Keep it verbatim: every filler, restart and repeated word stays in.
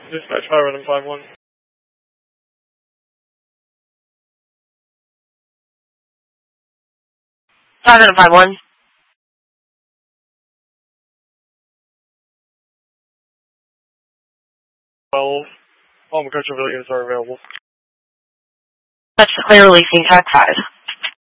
Dispatch five one five one. five one five one. twelve. All McCutcheon units are available. That's the clear releasing track five.